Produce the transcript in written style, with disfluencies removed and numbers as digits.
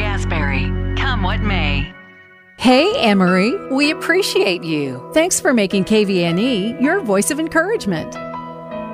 Anne-Marie Asbury. Come what may. Hey, Anne-Marie, we appreciate you. Thanks for making KVNE your voice of encouragement.